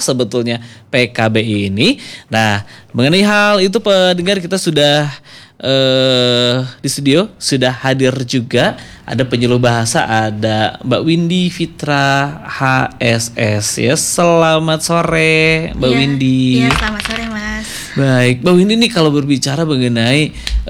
sebetulnya PKBI ini? Nah, mengenai hal itu pendengar, kita sudah di studio sudah hadir juga ada penyuluh bahasa, ada Mbak Windy Fitra HSS ya. Selamat sore Mbak Windy. Iya, selamat sore Mas. Baik, Mbak Windy, ini kalau berbicara mengenai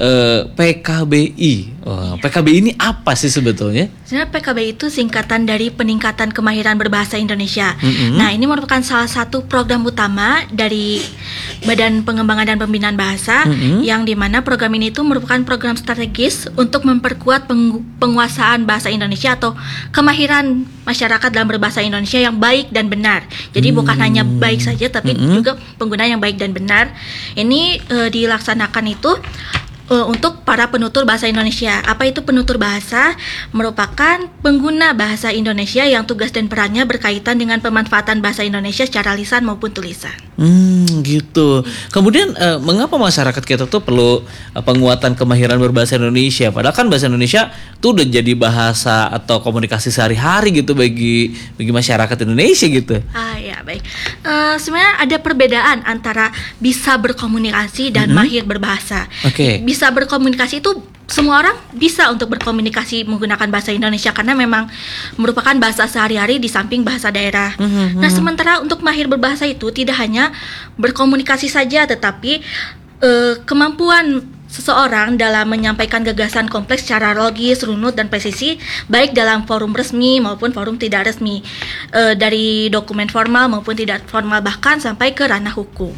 PKBI, PKBI ini apa sih sebetulnya? Sebenarnya PKBI itu singkatan dari Peningkatan Kemahiran Berbahasa Indonesia. Nah, ini merupakan salah satu program utama dari Badan Pengembangan dan Pembinaan Bahasa, yang dimana program ini itu merupakan program strategis untuk memperkuat penguasaan bahasa Indonesia atau kemahiran masyarakat dalam berbahasa Indonesia yang baik dan benar. Jadi bukan hanya baik saja, tapi juga penggunaan yang baik dan benar. Ini dilaksanakan itu untuk para penutur bahasa Indonesia. Apa itu penutur bahasa? Merupakan pengguna bahasa Indonesia yang tugas dan perannya berkaitan dengan pemanfaatan bahasa Indonesia secara lisan maupun tulisan. Gitu. Kemudian mengapa masyarakat kita tuh perlu penguatan kemahiran berbahasa Indonesia? Padahal kan bahasa Indonesia tuh udah jadi bahasa atau komunikasi sehari-hari gitu bagi masyarakat Indonesia gitu. Ya baik. Sebenarnya ada perbedaan antara bisa berkomunikasi dan mahir berbahasa. Oke. Bisa berkomunikasi itu semua orang bisa untuk berkomunikasi menggunakan bahasa Indonesia karena memang merupakan bahasa sehari-hari di samping bahasa daerah. Nah, sementara untuk mahir berbahasa itu tidak hanya berkomunikasi saja, tetapi kemampuan seseorang dalam menyampaikan gagasan kompleks secara logis, runut, dan presisi, baik dalam forum resmi maupun forum tidak resmi, dari dokumen formal maupun tidak formal, bahkan sampai ke ranah hukum.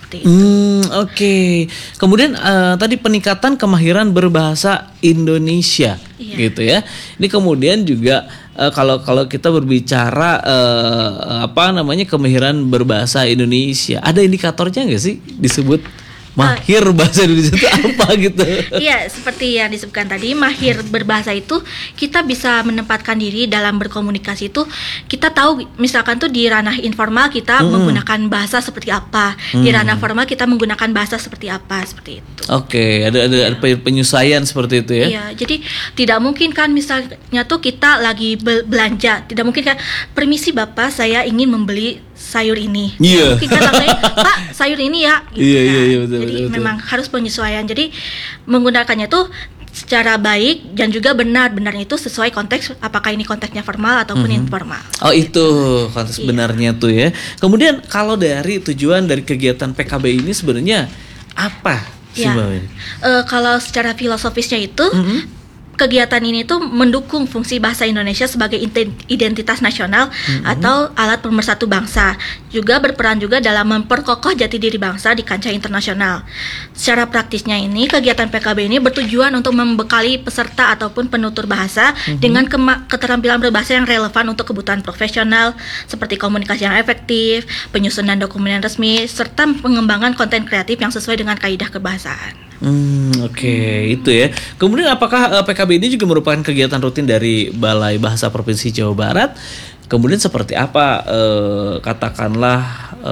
Oke. Kemudian tadi peningkatan kemahiran berbahasa Indonesia, gitu ya. Ini kemudian juga kalau kita berbicara kemahiran berbahasa Indonesia, ada indikatornya nggak sih disebut mahir bahasa Indonesia itu apa gitu? Iya, seperti yang disebutkan tadi, mahir berbahasa itu kita bisa menempatkan diri dalam berkomunikasi itu. Kita tahu misalkan tuh di ranah informal kita menggunakan bahasa seperti apa, di ranah formal kita menggunakan bahasa seperti apa, seperti itu. Oke, ada penyesuaian seperti itu ya? Iya, jadi tidak mungkin kan misalnya tuh kita lagi belanja, tidak mungkin kan, permisi Bapak, saya ingin membeli sayur ini. Iya. Mungkin kan Pak, sayur ini ya. Gitu iya, betul. Jadi betul. memang harus penyesuaian. Jadi menggunakannya tuh secara baik dan juga benar itu sesuai konteks, apakah ini konteksnya formal ataupun informal. Oh, itu konteks benarnya tuh ya. Kemudian kalau dari tujuan dari kegiatan PKBI ini sebenarnya apa sih Mbak Win? Kalau secara filosofisnya itu kegiatan ini tuh mendukung fungsi bahasa Indonesia sebagai identitas nasional atau alat pemersatu bangsa. Juga berperan juga dalam memperkokoh jati diri bangsa di kancah internasional. Secara praktisnya ini, kegiatan PKB ini bertujuan untuk membekali peserta ataupun penutur bahasa dengan keterampilan berbahasa yang relevan untuk kebutuhan profesional, seperti komunikasi yang efektif, penyusunan dokumen yang resmi, serta pengembangan konten kreatif yang sesuai dengan kaidah kebahasaan. Oke, itu ya. Kemudian apakah PKB ini juga merupakan kegiatan rutin dari Balai Bahasa Provinsi Jawa Barat? Kemudian seperti apa katakanlah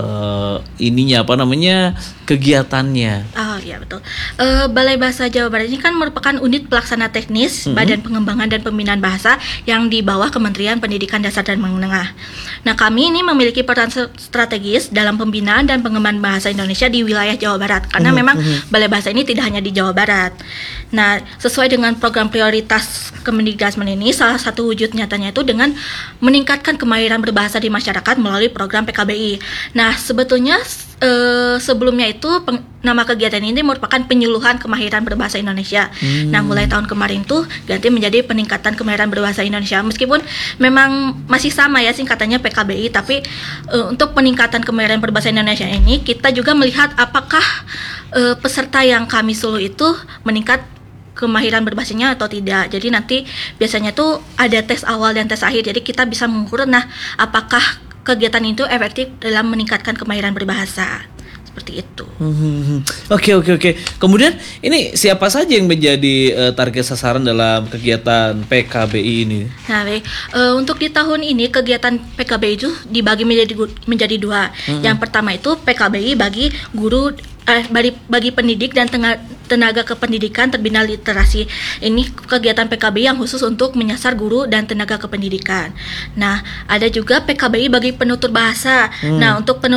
kegiatannya? Oh iya, betul. Balai Bahasa Jawa Barat ini kan merupakan unit pelaksana teknis Badan Pengembangan dan Pembinaan Bahasa yang di bawah Kementerian Pendidikan Dasar dan Menengah. Nah, kami ini memiliki peran strategis dalam pembinaan dan pengembangan bahasa Indonesia di wilayah Jawa Barat, karena memang Balai Bahasa ini tidak hanya di Jawa Barat. Nah, sesuai dengan program prioritas Kemendikbudrismen ini, salah satu wujud nyatanya itu dengan meningkatkan kemahiran berbahasa di masyarakat melalui program PKBI. Nah, sebetulnya sebelumnya itu nama kegiatan ini merupakan penyuluhan kemahiran berbahasa Indonesia. Nah, mulai tahun kemarin tuh ganti menjadi peningkatan kemahiran berbahasa Indonesia. Meskipun memang masih sama ya singkatannya PKBI, tapi untuk peningkatan kemahiran berbahasa Indonesia ini kita juga melihat apakah peserta yang kami suluh itu meningkat kemahiran berbahasanya atau tidak. Jadi nanti biasanya tuh ada tes awal dan tes akhir. Jadi kita bisa mengukur apakah kegiatan itu efektif dalam meningkatkan kemahiran berbahasa. Seperti itu. Oke. Kemudian ini siapa saja yang menjadi target sasaran dalam kegiatan PKBI ini? Nah, baik. Untuk di tahun ini kegiatan PKBI itu dibagi menjadi dua. Yang pertama itu PKBI bagi guru, bagi pendidik dan tenaga kependidikan terbina literasi. Ini kegiatan PKBI yang khusus untuk menyasar guru dan tenaga kependidikan. Nah, ada juga PKBI bagi penutur bahasa. Nah, untuk